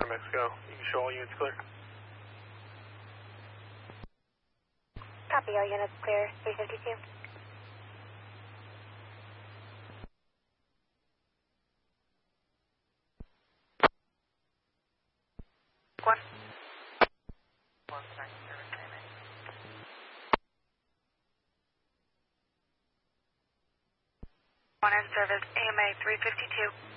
Mexico. You can show all units clear. Copy, all units clear. 352. One. One in service, AMA 352.